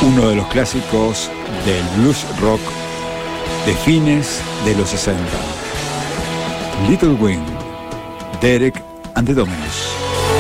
uno de los clásicos del blues rock de fines de los 60. Little Wing, Derek and the Dominos.